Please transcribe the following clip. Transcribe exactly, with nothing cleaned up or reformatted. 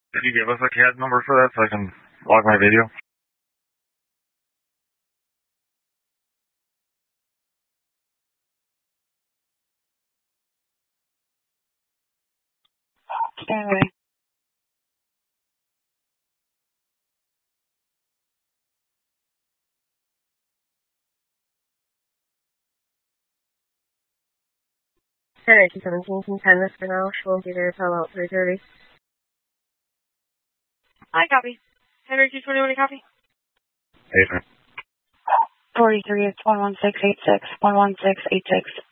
Could you give us a C A D number for that so I can log my video? Stand away. nineteen seventeen, can ten this for now. She won't be there until about three thirty. I copy. Henry two twenty-one, copy. Hey, sir. forty-three, it's one one six eight six, one one six eight six.